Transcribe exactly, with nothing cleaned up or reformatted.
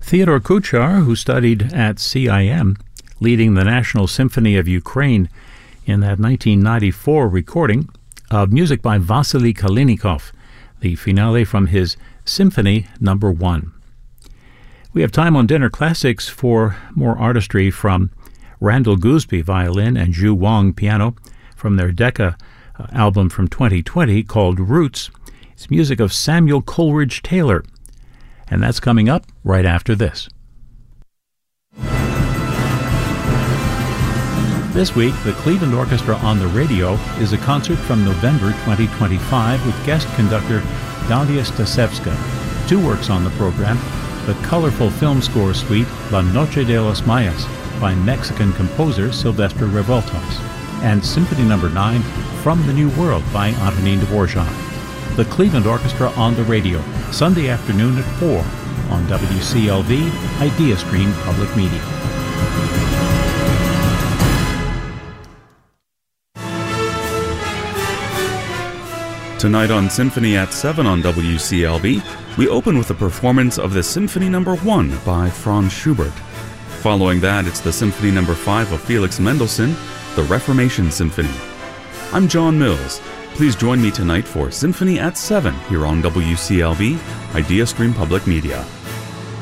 Theodore Kuchar, who studied at C I M, leading the National Symphony of Ukraine in that nineteen ninety-four recording of music by Vasily Kalinikov, the finale from his Symphony Number One. We have time on Dinner Classics for more artistry from Randall Gooseby, violin, and Zhu Wang, piano, from their Decca uh, album from twenty twenty called Roots. It's music of Samuel Coleridge Taylor, and that's coming up right after this. This week, the Cleveland Orchestra on the Radio is a concert from November twenty twenty-five with guest conductor Dalia Stasevska. Two works on the program: the colorful film score suite La Noche de los Mayas by Mexican composer Silvestre Revoltas, and Symphony Number nine From the New World by Antonin Dvorak. The Cleveland Orchestra on the Radio, Sunday afternoon at four on W C L V IdeaStream Public Media. Tonight on Symphony at seven on W C L V, we open with a performance of the Symphony Number one by Franz Schubert. Following that, it's the Symphony Number five of Felix Mendelssohn, the Reformation Symphony. I'm John Mills. Please join me tonight for Symphony at seven here on W C L V, IdeaStream Public Media.